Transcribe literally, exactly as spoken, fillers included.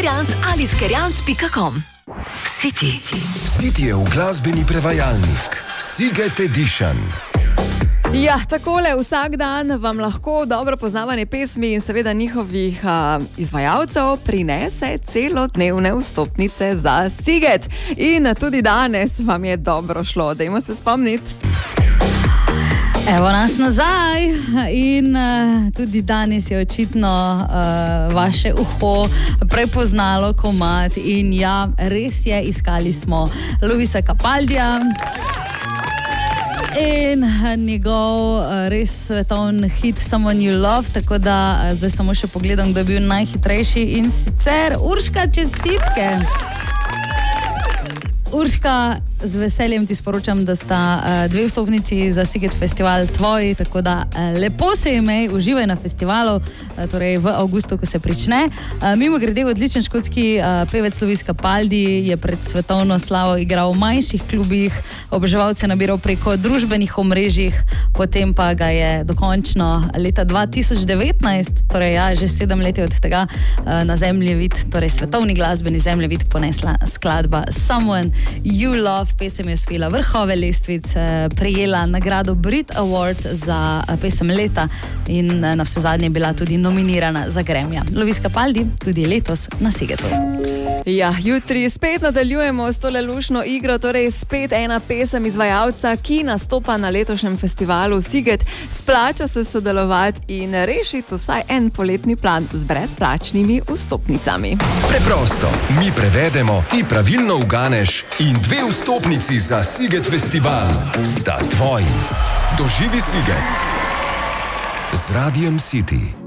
skerjanc ali skerjanc pika com. City. City je v glasbeni prevajalnik. Siget Edition. Ja, takole vsak dan vam lahko dobro poznavanje pesmi in seveda njihovih uh, izvajalcev prinese celodnevne vstopnice za Siget. In tudi danes vam je dobro šlo, dajmo se spomniti. Evo nas nazaj in uh, tudi danes je očitno uh, vaše uho prepoznalo komad in ja, res je, iskali smo Luisa Capaldija in njegov uh, res svetovni hit Someone You Love, tako da uh, zdaj samo še pogledam, kdo je bil najhitrejši in sicer Urška, čestitke! Urška, z veseljem ti sporočam, da sta uh, dve vstopnici za Siget festival tvoji, tako da uh, lepo se imej, uživaj na festivalu, uh, torej v avgustu, ko se prične. Uh, mimo grede, odličen škotski uh, pevec Luis Capaldi je pred svetovno slavo igral v manjših klubih, oboževalce nabiral preko družbenih omrežjih, potem pa ga je dokončno leta dva tisoč devetnajst, torej ja, že sedem let od tega, uh, na zemljevid, torej svetovni glasbeni zemljevid ponesla skladba Someone You Love. Pesem je osvojila vrhove lestvic, prejela nagrado Brit Award za pesem leta in na vse zadnje bila tudi nominirana za Grammy. Luis Capaldi tudi letos na Sigetu. Ja, jutri spet nadaljujemo s tole lušno igro, torej spet ena pesem izvajalca, ki nastopa na letošnjem festivalu Siget. Splača se sodelovati in rešiti vsaj en poletni plan z brezplačnimi vstopnicami. Preprosto, mi prevedemo, ti pravilno uganeš in dve vstopnici za Siget festival sta tvoji. Doživi Siget z Radijem City.